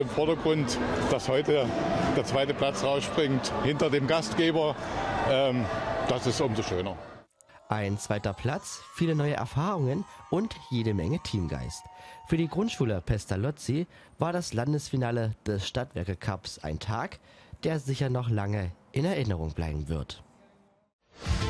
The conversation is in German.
Im Vordergrund, dass heute der zweite Platz rausspringt hinter dem Gastgeber, das ist umso schöner. Ein zweiter Platz, viele neue Erfahrungen und jede Menge Teamgeist. Für die Grundschule Pestalozzi war das Landesfinale des Stadtwerke Cups ein Tag, der sicher noch lange in Erinnerung bleiben wird.